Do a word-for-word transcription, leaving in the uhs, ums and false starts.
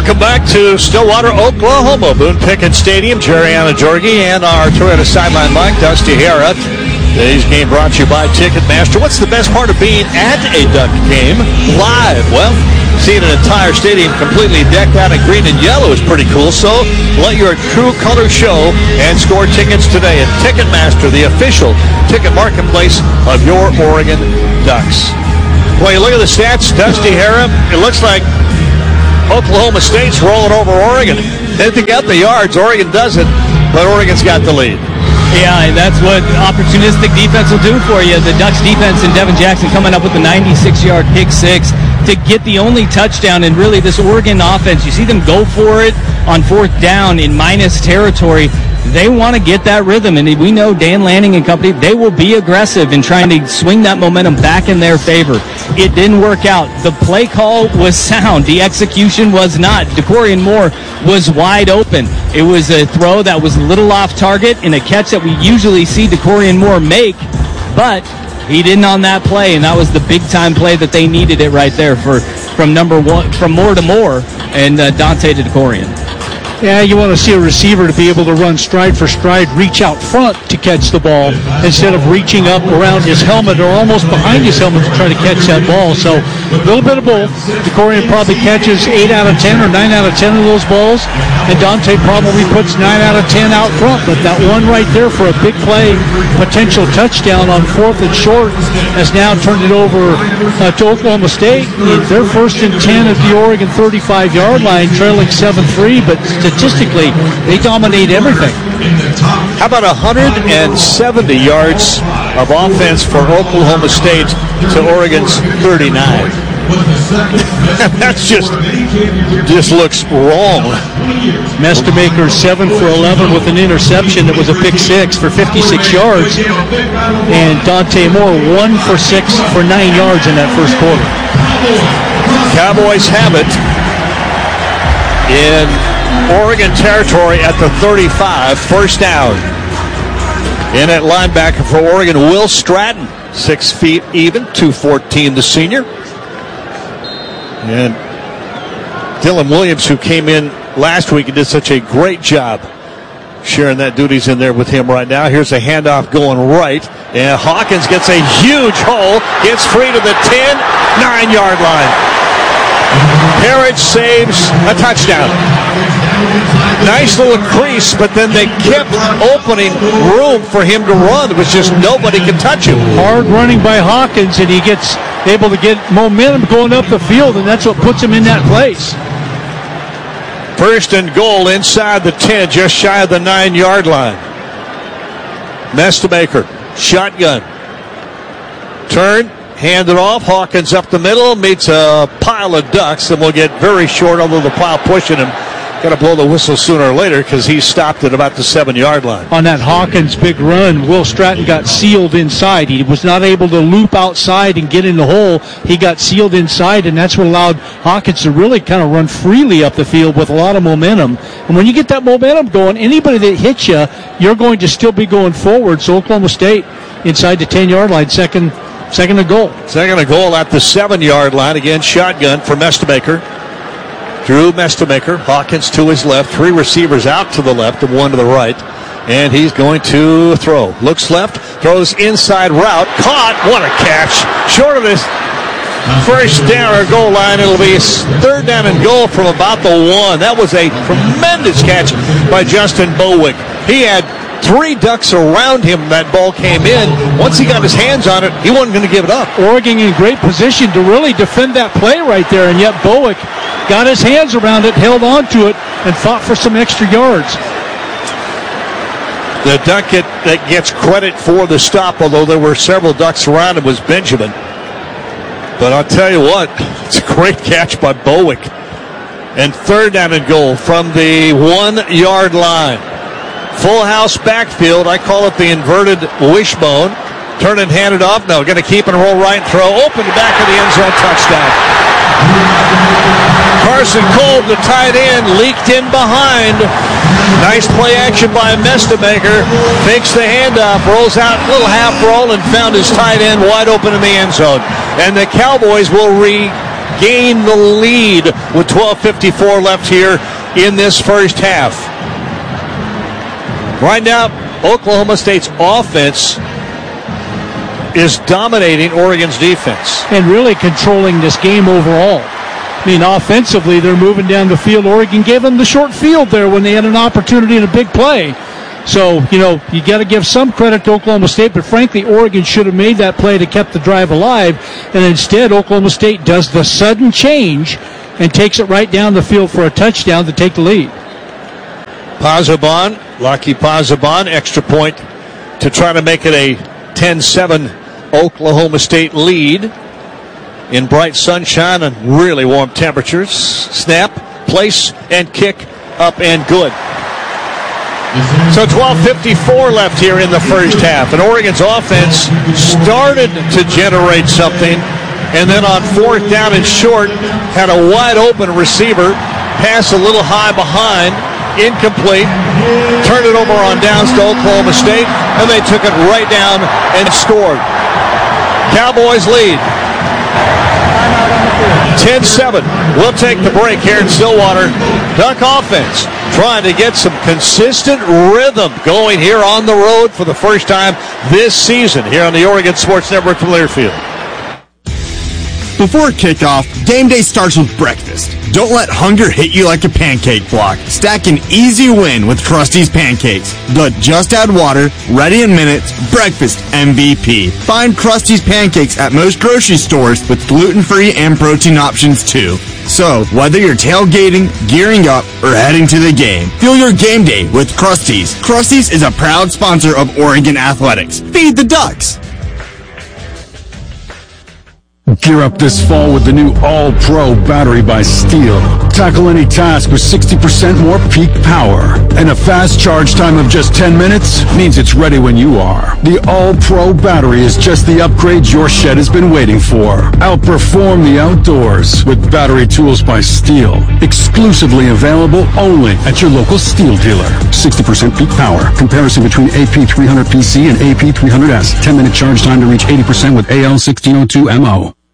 Welcome back to Stillwater, Oklahoma. Boone Pickens Stadium, Jerry Anadjorgi, and our Toyota Sideline Mike, Dusty Hara. Today's game brought to you by Ticketmaster. What's the best part of being at a Duck game live? Well, seeing an entire stadium completely decked out in green and yellow is pretty cool. So let your true color show and score tickets today at Ticketmaster, the official ticket marketplace of your Oregon Ducks. Well, you look at the stats, Dusty Hara, it looks like Oklahoma State's rolling over Oregon. They got the yards. Oregon doesn't, but Oregon's got the lead. Yeah, and that's what opportunistic defense will do for you. The Ducks defense and Devin Jackson coming up with a ninety-six-yard pick six to get the only touchdown. And really, this Oregon offense, you see them go for it on fourth down in minus territory. They want to get that rhythm, and we know Dan Lanning and company, they will be aggressive in trying to swing that momentum back in their favor. It didn't work out. The play call was sound. The execution was not. DeCorian Moore was wide open. It was a throw that was a little off target and a catch that we usually see DeCorian Moore make, but he didn't on that play, and that was the big-time play that they needed it right there for from number one, from Moore to Moore, and uh, Dante to DeCorian. Yeah, you want to see a receiver to be able to run stride for stride, reach out front to catch the ball instead of reaching up around his helmet or almost behind his helmet to try to catch that ball. So a little bit of both. DeCorian probably catches eight out of ten or nine out of ten of those balls, and Dante probably puts nine out of ten out front. But that one right there for a big play, potential touchdown on fourth and short, has now turned it over uh, to Oklahoma State. They're first and ten at the Oregon thirty-five-yard line, trailing seven three, but statistically, they dominate everything. How about one hundred seventy yards of offense for Oklahoma State to Oregon's thirty-nine? That's just just looks wrong. Mestemaker seven for eleven with an interception that was a pick six for fifty-six yards, and Dante Moore one for six for nine yards in that first quarter. Cowboys have it in Oregon territory at the thirty-five, first down. In at linebacker for Oregon, Will Stratton, six feet even, two fourteen the senior. And Dylan Williams, who came in last week and did such a great job sharing that duties in there with him right now. Here's a handoff going right, and Hawkins gets a huge hole, gets free to the ten, nine-yard line. Parrish saves a touchdown. Nice little crease, but then they kept opening room for him to run. It was just nobody could touch him. Hard running by Hawkins, and he gets able to get momentum going up the field, and that's what puts him in that place. First and goal inside the ten, just shy of the nine-yard line. Mestemaker, shotgun. Turn. Hand it off. Hawkins up the middle. Meets a pile of Ducks, and will get very short, although the pile pushing him. Got to blow the whistle sooner or later because he stopped at about the seven-yard line. On that Hawkins big run, Will Stratton got sealed inside. He was not able to loop outside and get in the hole. He got sealed inside, and that's what allowed Hawkins to really kind of run freely up the field with a lot of momentum. And when you get that momentum going, anybody that hits you, you're going to still be going forward. So Oklahoma State inside the ten-yard line, second Second and goal. Second and goal at the seven-yard line. Again, shotgun for Mestemaker. Drew Mestemaker. Hawkins to his left. Three receivers out to the left and one to the right. And he's going to throw. Looks left. Throws inside route. Caught. What a catch. Short of this first down or goal line. It'll be third down and goal from about the one. That was a tremendous catch by Justin Bowick. He had three Ducks around him. That ball came in. Once he got his hands on it, he wasn't going to give it up. Oregon in great position to really defend that play right there, and yet Bowick got his hands around it, held on to it, and fought for some extra yards. The Duck get, that gets credit for the stop, although there were several Ducks around him, was Benjamin. But I'll tell you what, it's a great catch by Bowick. And third down and goal from the one-yard line. Full house backfield. I call it the inverted wishbone. Turn and hand it off. No, going to keep and roll right and throw. Open the back of the end zone, touchdown. Carson Kolb, the tight end, leaked in behind. Nice play action by Mestemaker. Fakes the handoff, rolls out, little half roll, and found his tight end wide open in the end zone. And the Cowboys will re gain the lead with twelve fifty-four left here in this first half. Right now, Oklahoma State's offense is dominating Oregon's defense. And really controlling this game overall. I mean, offensively, they're moving down the field. Oregon gave them the short field there when they had an opportunity in a big play. So, you know, you got to give some credit to Oklahoma State, but frankly, Oregon should have made that play to keep the drive alive, and instead Oklahoma State does the sudden change and takes it right down the field for a touchdown to take the lead. Pozzobon, Lucky Pozzobon, extra point to try to make it a ten seven Oklahoma State lead in bright sunshine and really warm temperatures. Snap, place, and kick up and good. So twelve fifty-four left here in the first half, and Oregon's offense started to generate something, and then on fourth down and short, had a wide open receiver, pass a little high behind, incomplete, turned it over on downs to Oklahoma State, and they took it right down and scored. Cowboys lead ten seven. We'll take the break here in Stillwater. Duck offense trying to get some consistent rhythm going here on the road for the first time this season here on the Oregon Sports Network from Learfield. Before kickoff, game day starts with breakfast. Don't let hunger hit you like a pancake block. Stack an easy win with Krusty's Pancakes. But just add water, ready in minutes, breakfast M V P. Find Krusty's Pancakes at most grocery stores with gluten-free and protein options too. So, whether you're tailgating, gearing up, or heading to the game, feel your game day with Krusty's. Krusty's is a proud sponsor of Oregon Athletics. Feed the Ducks! Gear up this fall with the new All-Pro battery by Steel. Tackle any task with sixty percent more peak power. And a fast charge time of just ten minutes means it's ready when you are. The All-Pro battery is just the upgrade your shed has been waiting for. Outperform the outdoors with battery tools by Steel. Exclusively available only at your local Steel dealer. sixty percent peak power. Comparison between A P three hundred P C and A P three hundred S. ten minute charge time to reach eighty percent with A L sixteen oh two M O.